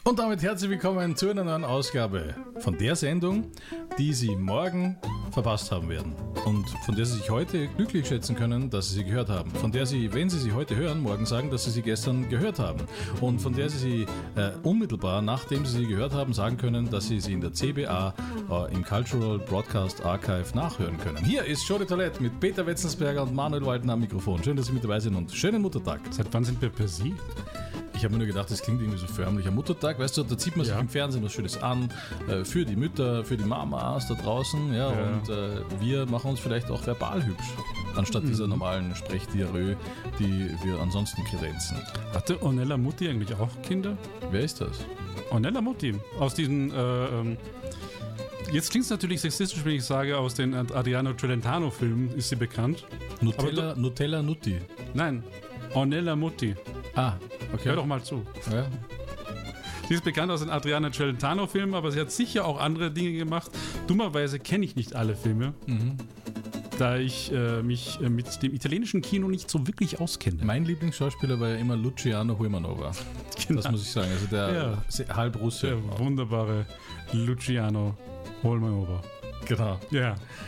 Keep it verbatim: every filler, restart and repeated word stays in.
Und damit herzlich willkommen zu einer neuen Ausgabe von der Sendung, die Sie morgen verpasst haben werden und von der Sie sich heute glücklich schätzen können, dass Sie sie gehört haben. Von der Sie, wenn Sie sie heute hören, morgen sagen, dass Sie sie gestern gehört haben. Und von der Sie sie äh, unmittelbar, nachdem Sie sie gehört haben, sagen können, dass Sie sie in der C B A äh, im Cultural Broadcast Archive nachhören können. Hier ist Show de Toilette mit Peter Wetzelsberger und Manuel Walten am Mikrofon. Schön, dass Sie mit dabei sind und schönen Muttertag. Seit wann sind wir per Sie? Ich habe mir nur gedacht, das klingt irgendwie so förmlich. Am Muttertag, weißt du, da zieht man sich ja. im Fernsehen was Schönes an, äh, für die Mütter, für die Mamas da draußen, ja, ja. und äh, wir machen uns vielleicht auch verbal hübsch, anstatt mhm. dieser normalen Sprechdiarrhoe, die wir ansonsten kredenzen. Hatte Ornella Mutti eigentlich auch Kinder? Wer ist das? Ornella Mutti, aus diesen, äh, ähm, jetzt klingt es natürlich sexistisch, wenn ich sage, aus den Adriano Celentano-Filmen ist sie bekannt. Nutella, du, Nutella Nutti. Nein, Ornella Mutti. Ah, okay. Hör doch mal zu. Ja. Sie ist bekannt aus den Adriano Celentano-Filmen, aber sie hat sicher auch andere Dinge gemacht. Dummerweise kenne ich nicht alle Filme, mhm. da ich äh, mich äh, mit dem italienischen Kino nicht so wirklich auskenne. Mein Lieblingsschauspieler war ja immer Luciano Huimanova. Genau. Das muss ich sagen. Also der ja. halb Russe. Der wunderbare Luciano Huimanova. Genau. Ja.